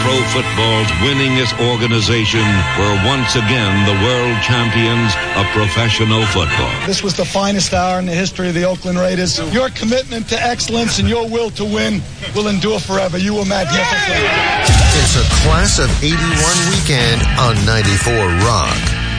pro football's winningest organization were once again the world champions of professional football. This was the finest hour in the history of the Oakland Raiders. Your commitment to excellence and your will to win will endure forever. You were magnificent. It's a Class of 81 weekend on 94 Rock.